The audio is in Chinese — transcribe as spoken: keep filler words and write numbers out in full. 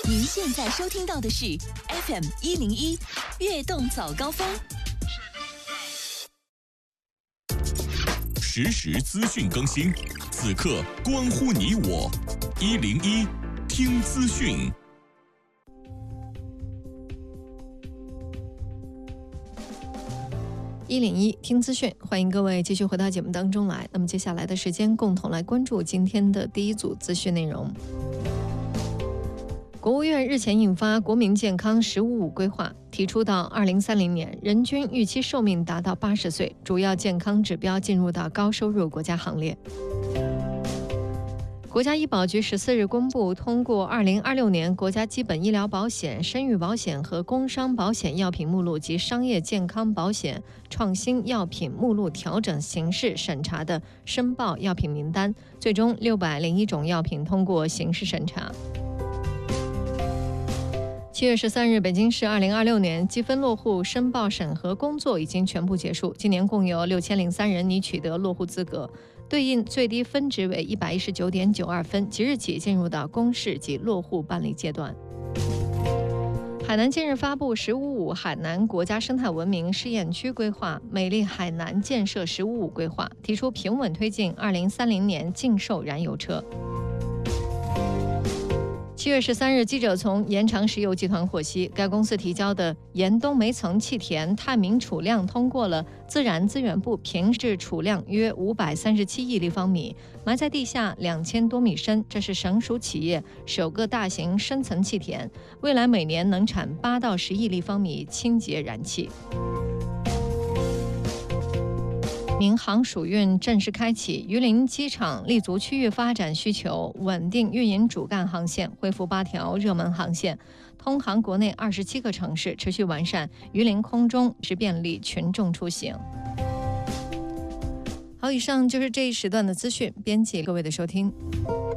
您现在收听到的是 F M 一零一悦动早高峰， 实时资讯更新，此刻关乎你我。一零一听资讯。 一零一听资讯，欢迎各位继续回到节目当中来。那么接下来的时间，共同来关注今天的第一组资讯内容。国务院日前印发《国民健康“十五五”规划》，提出到二零三零年，人均预期寿命达到八十岁，主要健康指标进入到高收入国家行列。国家医保局十四日公布，通过二零二六年国家基本医疗保险、生育保险和工伤保险药品目录及商业健康保险创新药品目录调整形式审查的申报药品名单，最终六百零一种药品通过形式审查。七月十三日，北京市二零二六年积分落户申报审核工作已经全部结束，今年共有六千零三人拟取得落户资格，对应最低分值为一百一十九点九二分，即日起进入到公示及落户办理阶段。海南近日发布“十五五”海南国家生态文明试验区规划，美丽海南建设“十五五”规划，提出平稳推进二零三零年禁售燃油车。七月十三日，记者从延长石油集团获悉，该公司提交的岩东煤层气田探明储量通过了自然资源部评制储量约五百三十七亿立方米，埋在地下两千多米深，这是省属企业首个大型深层气田，未来每年能产八到十亿立方米清洁燃气。民航暑运正式开启，榆林机场立足区域发展需求，稳定运营主干航线，恢复八条热门航线，通航国内二十七个城市，持续完善榆林空中是便利群众出行。好，以上就是这一时段的资讯，编辑各位的收听。